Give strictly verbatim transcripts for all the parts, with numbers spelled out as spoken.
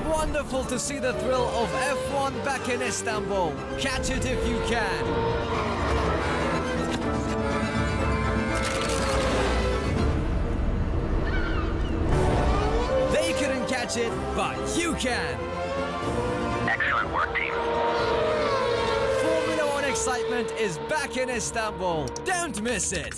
wonderful to see the thrill of F one back in Istanbul. Catch it if you can. They couldn't catch it, but you can. Excellent work, team. Formula One excitement is back in Istanbul. Don't miss it.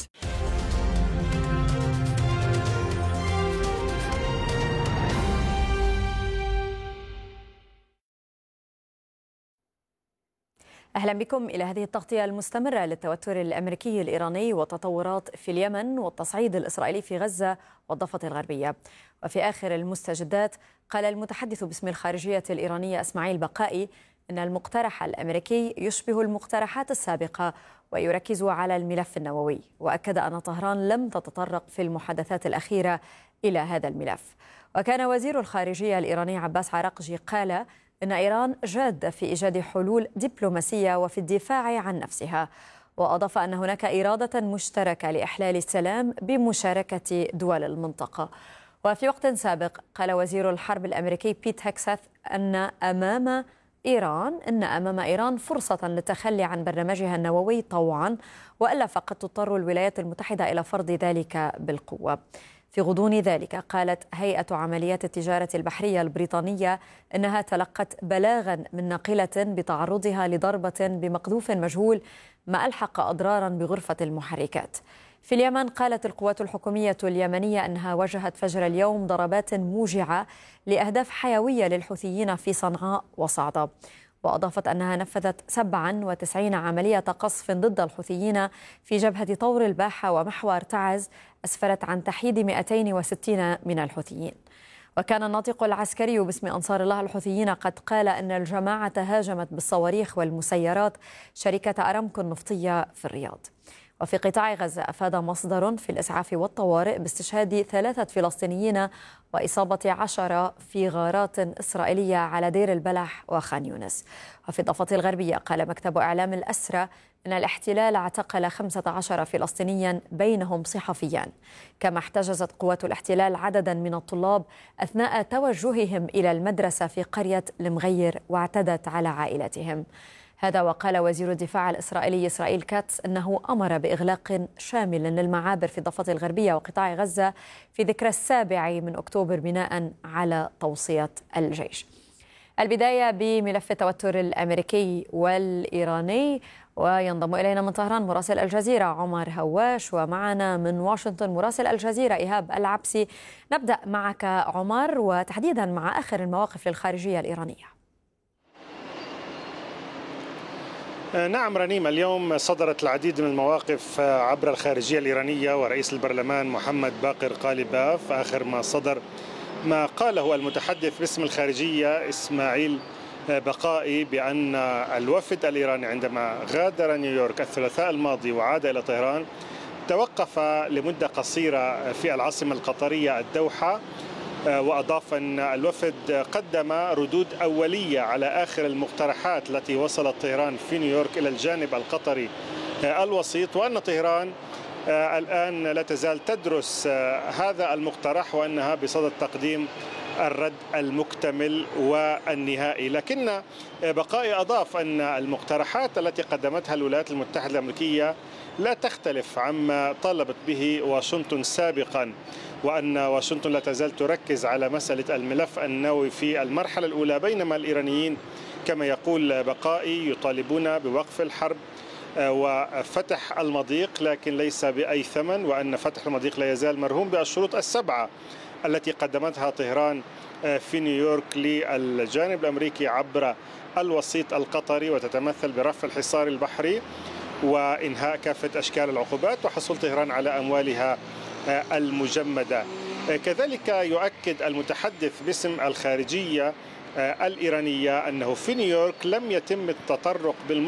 أهلا بكم إلى هذه التغطية المستمرة للتوتر الأمريكي الإيراني والتطورات في اليمن والتصعيد الإسرائيلي في غزة والضفة الغربية. وفي آخر المستجدات قال المتحدث باسم الخارجية الإيرانية إسماعيل بقائي أن المقترح الأمريكي يشبه المقترحات السابقة ويركز على الملف النووي، وأكد أن طهران لم تتطرق في المحادثات الأخيرة إلى هذا الملف. وكان وزير الخارجية الإيراني عباس عراقجي قال إن إيران جادة في إيجاد حلول دبلوماسية وفي الدفاع عن نفسها، وأضاف أن هناك إرادة مشتركة لإحلال السلام بمشاركة دول المنطقة. وفي وقت سابق قال وزير الحرب الأمريكي بيت هيكسث أن أمام إيران إن أمام إيران فرصة للتخلي عن برنامجها النووي طوعا، وإلا فقد تضطر الولايات المتحدة إلى فرض ذلك بالقوة. في غضون ذلك قالت هيئة عمليات التجارة البحرية البريطانية إنها تلقت بلاغا من ناقلة بتعرضها لضربة بمقذوف مجهول ما ألحق أضرارا بغرفة المحركات. في اليمن قالت القوات الحكومية اليمنية أنها واجهت فجر اليوم ضربات موجعة لأهداف حيوية للحوثيين في صنعاء وصعدة، وأضافت أنها نفذت سبعة وتسعين عملية قصف ضد الحوثيين في جبهة طور الباحة ومحور تعز أسفرت عن تحييد مئتين وستين من الحوثيين. وكان الناطق العسكري باسم أنصار الله الحوثيين قد قال أن الجماعة هاجمت بالصواريخ والمسيرات شركة أرامكو النفطية في الرياض. وفي قطاع غزة أفاد مصدر في الإسعاف والطوارئ باستشهاد ثلاثة فلسطينيين وإصابة عشرة في غارات إسرائيلية على دير البلح وخان يونس. وفي الضفة الغربية قال مكتب إعلام الأسرى أن الاحتلال اعتقل خمسة عشر فلسطينيا بينهم صحفيان، كما احتجزت قوات الاحتلال عددا من الطلاب أثناء توجههم إلى المدرسة في قرية المغير واعتدت على عائلتهم. هذا وقال وزير الدفاع الإسرائيلي إسرائيل كاتس أنه أمر بإغلاق شامل للمعابر في الضفة الغربية وقطاع غزة في ذكرى السابع من أكتوبر بناء على توصية الجيش. البداية بملف التوتر الأمريكي والإيراني، وينضم إلينا من طهران مراسل الجزيرة عمر هواش، ومعنا من واشنطن مراسل الجزيرة إيهاب العبسي. نبدأ معك عمر، وتحديدا مع آخر المواقف للخارجية الإيرانية. نعم رنيم، اليوم صدرت العديد من المواقف عبر الخارجية الإيرانية ورئيس البرلمان محمد باقر قالباف. آخر ما صدر ما قاله المتحدث باسم الخارجية إسماعيل بقائي بأن الوفد الإيراني عندما غادر نيويورك الثلاثاء الماضي وعاد إلى طهران توقف لمدة قصيرة في العاصمة القطرية الدوحة. وأضاف أن الوفد قدم ردود أولية على آخر المقترحات التي وصلت طهران في نيويورك إلى الجانب القطري الوسيط، وأن طهران الآن لا تزال تدرس هذا المقترح وأنها بصدد تقديم الرد المكتمل والنهائي. لكن بقائي أضاف أن المقترحات التي قدمتها الولايات المتحدة الأمريكية لا تختلف عما طالبت به واشنطن سابقا، وأن واشنطن لا تزال تركز على مسألة الملف النووي في المرحلة الأولى، بينما الإيرانيين كما يقول بقائي يطالبون بوقف الحرب وفتح المضيق لكن ليس بأي ثمن، وأن فتح المضيق لا يزال مرهون بالشروط السبعة التي قدمتها طهران في نيويورك للجانب الأمريكي عبر الوسيط القطري، وتتمثل برفع الحصار البحري وإنهاء كافة أشكال العقوبات وحصول طهران على أموالها المجمدة. كذلك يؤكد المتحدث باسم الخارجية الإيرانية أنه في نيويورك لم يتم التطرق بالمطلق